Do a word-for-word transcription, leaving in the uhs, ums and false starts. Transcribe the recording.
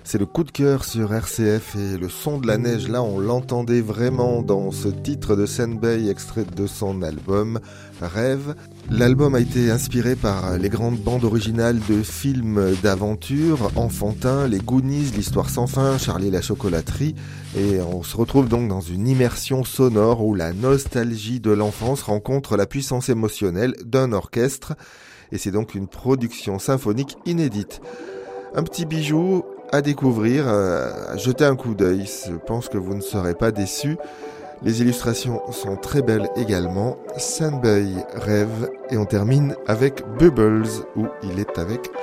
C'est le coup de cœur sur R C F et le son de la neige, là on l'entendait vraiment dans ce titre de Senbei extrait de son album Rêve. L'album a été inspiré par les grandes bandes originales de films d'aventure, enfantins, les Goonies, l'Histoire sans fin, Charlie et la chocolaterie, et on se retrouve donc dans une immersion sonore où la nostalgie de l'enfance rencontre la puissance émotionnelle d'un orchestre, et c'est donc une production symphonique inédite. Un petit bijou à découvrir, à jeter un coup d'œil, je pense que vous ne serez pas déçus. Les illustrations sont très belles également. Senbei Rêve, et on termine avec Bubbles où il est avec